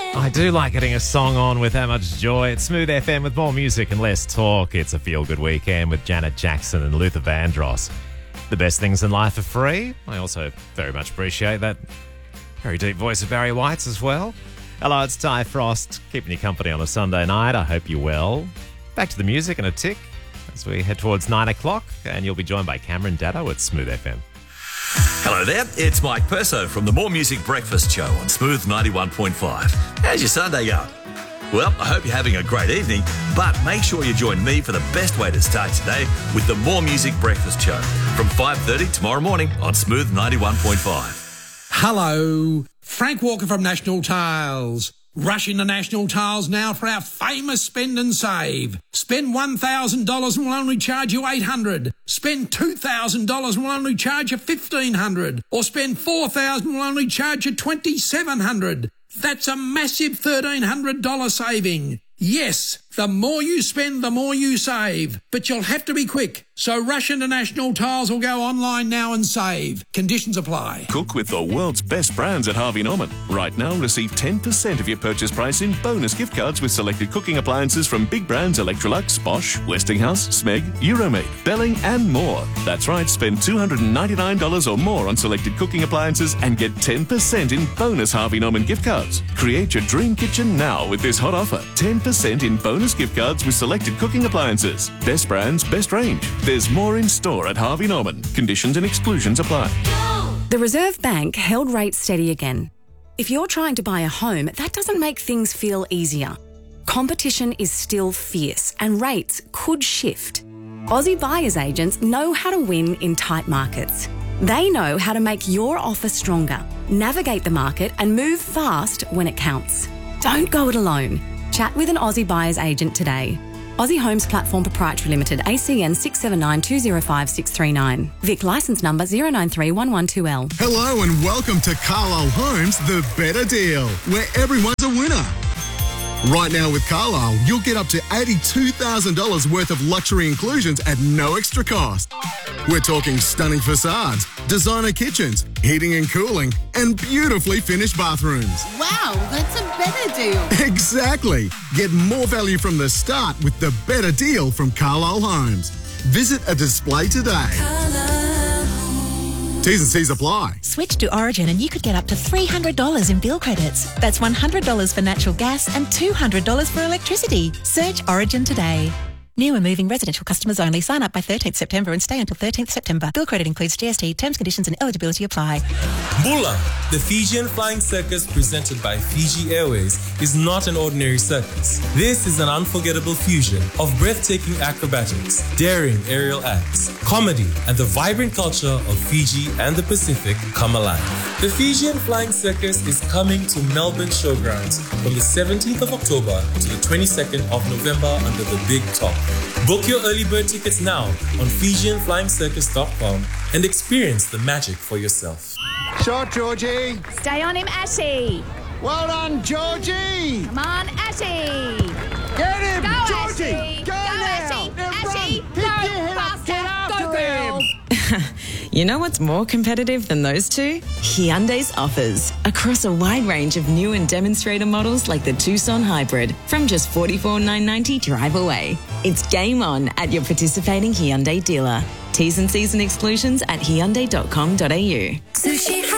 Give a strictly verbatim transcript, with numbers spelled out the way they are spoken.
I do like getting a song on with that much joy. It's Smooth F M with more music and less talk. It's a feel-good weekend with Janet Jackson and Luther Vandross. The best things in life are free. I also very much appreciate that very deep voice of Barry White's as well. Hello, it's Ty Frost, keeping you company on a Sunday night. I hope you're well. Back to the music in a tick as we head towards nine o'clock, and you'll be joined by Cameron Daddo at Smooth F M. Hello there, it's Mike Perso from the More Music Breakfast Show on Smooth ninety-one point five. How's your Sunday going? Well, I hope you're having a great evening, but make sure you join me for the best way to start today with the More Music Breakfast Show from five thirty tomorrow morning on Smooth ninety-one point five. Hello, Frank Walker from National Tiles. Rush into National Tiles now for our famous spend and save. Spend one thousand dollars and we'll only charge you eight hundred dollars. Spend two thousand dollars and we'll only charge you fifteen hundred dollars. Or spend four thousand dollars and we'll only charge you twenty-seven hundred dollars. That's a massive thirteen hundred dollars saving. Yes, the more you spend, the more you save. But you'll have to be quick. So rush into National Tiles or go online now and save. Conditions apply. Cook with the world's best brands at Harvey Norman. Right now, receive ten percent of your purchase price in bonus gift cards with selected cooking appliances from big brands Electrolux, Bosch, Westinghouse, Smeg, Euromade, Belling and more. That's right, spend two hundred ninety-nine dollars or more on selected cooking appliances and get ten percent in bonus Harvey Norman gift cards. Create your dream kitchen now with this hot offer. ten percent in bonus gift cards with selected cooking appliances. Best brands, best range. There's more in store at Harvey Norman. Conditions and exclusions apply. The Reserve Bank held rates steady again. If you're trying to buy a home, that doesn't make things feel easier. Competition is still fierce and rates could shift. Aussie buyers agents know how to win in tight markets. They know how to make your offer stronger, navigate the market and move fast when it counts. Don't go it alone. Chat with an Aussie buyer's agent today. Aussie Homes Platform Proprietary Limited, A C N six seven nine two zero five six three nine. Vic licence number zero nine three one one two L. Hello and welcome to Carlisle Homes, the better deal, where everyone's a winner. Right now with Carlisle, you'll get up to eighty-two thousand dollars worth of luxury inclusions at no extra cost. We're talking stunning facades, designer kitchens, heating and cooling, and beautifully finished bathrooms. Wow, that's a better deal. Exactly. Get more value from the start with the better deal from Carlisle Homes. Visit a display today. T's and C's apply. Switch to Origin and you could get up to three hundred dollars in bill credits. That's one hundred dollars for natural gas and two hundred dollars for electricity. Search Origin today. New and moving residential customers only. Sign up by thirteenth September and stay until thirteenth September. Bill credit includes G S T. Terms, conditions and eligibility apply. Bula, the Fijian Flying Circus presented by Fiji Airways, is not an ordinary circus. This is an unforgettable fusion of breathtaking acrobatics, daring aerial acts, comedy, and the vibrant culture of Fiji and the Pacific come alive. The Fijian Flying Circus is coming to Melbourne Showgrounds from the seventeenth of October to the twenty-second of November under the Big Top. Book your early bird tickets now on Fijian Flying Circus dot com and experience the magic for yourself. Shot, Georgie. Stay on him, Ashy. Well done, Georgie. Come on, Ashy. Get him, Go, Georgie. Ashy. Go, Go, now. Ashy. Now Ashy. run. Go, Pick your head up. Get faster. after Go, girl. him. You know what's more competitive than those two? Hyundai's offers. Across a wide range of new and demonstrator models like the Tucson Hybrid from just forty-four thousand nine hundred ninety dollars drive away. It's game on at your participating Hyundai dealer. T's and C's and exclusions at hyundai dot com dot a u. Sushi